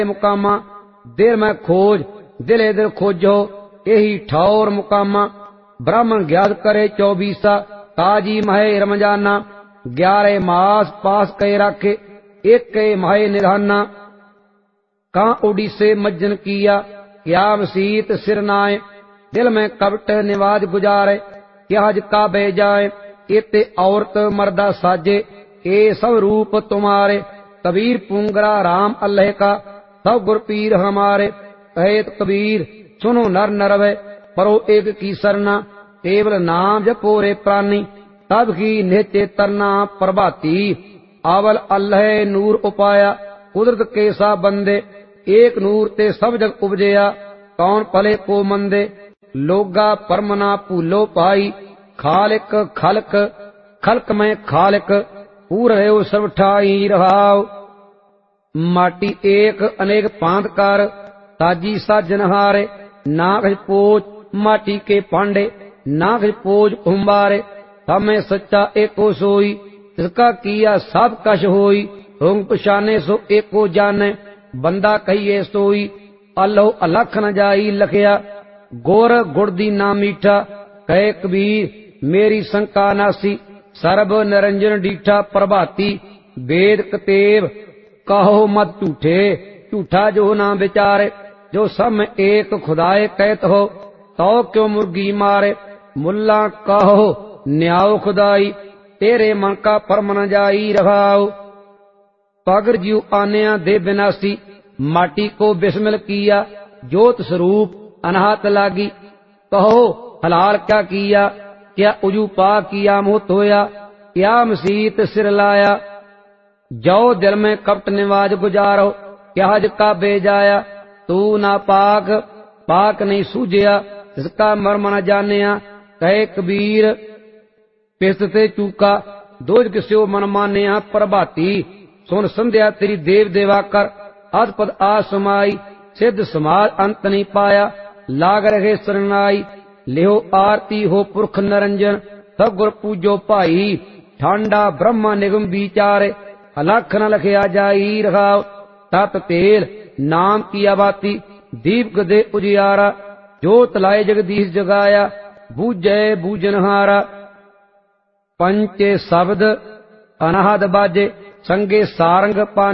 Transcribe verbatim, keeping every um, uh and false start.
मुकामा दिल में खोज दिले दिल खोजो यही ठौर मुकामा ब्राह्मण ज्ञात करे चौबीसा काजी महे रमजाना ग्यारह मास पास कहे रखे एक के महे निधाना कहाँ उड़ीसे मज्जन किया क्या मसीत सिर नाए दिल में कपट निवाज गुजारे क्या हज काबे जाए इते औरत मर्दा साजे ए सब रूप तुम्हारे कबीर पूंगरा राम अल्लाह का सब गुरपीर हमारे कहेत कबीर सुनो नर नरवे परो एक की सरना केवल नाम जपो रे प्राणी तब की निचे तरना प्रभाती आवल अल्लाह नूर उपाया कुदरत के सा बंदे एक नूर ते सब जग उपजया कौन भले को मंदे लोगा परमना भूलो पाई खालिक खलक खलक में खालिक पूर रहो सब ठाई रहाओ माटी एक अनेक पांत कर ताजी साजन हारे ना खज पोच माटी के पांडे ना खज पोच कुंभारे हमें सच्चा एको सोई जिसका किया सब कश होई होंग पछाने सो एको जाने बंदा कहिए सोई अल्लो अलख न जाई लखया गोर गुड़दी ना मीठा कहे कबीर मेरी शंका नासी सर्ब निरंजन डीठा प्रभाती वेद कतेव कहो मत झूठे झूठा जो ना विचारे जो सब में एक खुदाए कहत हो तो क्यों मुर्गी मारे मुल्ला कहो न्याओ खुदाई तेरे मन का परम न जाई रहाओ पागर जीव आन्या दे विनाशी माटी को बिस्मिल किया ज्योत स्वरूप अनहात लागी कहो हलाल क्या किया क्या उजू पा किया मुहत होया क्या मसीत सिर लाया जाओ दिल में कपट निवाज गुजारो क्या हज का बेजाया तू ना पाक पाक नहीं सूझया इसका मर्म न जानिया कहे कबीर पिसते चूका दोज किस्यो मन मानिया प्रभाती सुन संध्या तेरी देव देवा कर अधपद आसमाई सिद्ध समाज अंत नहीं पाया लाग रहे शरणाई लिहो आरती हो पुरख नरंजन सब गुर पूजो भाई ठांडा ब्रह्मा निगम विचारे अलख न लखया जाई रखाओ तत तेल नाम की आबाती दीप दे उजियारा जोत लाए जगदीश जगाया बूझे बूझनहारा पंचे शब्द अनाहद बाजे संगे सारंग पानी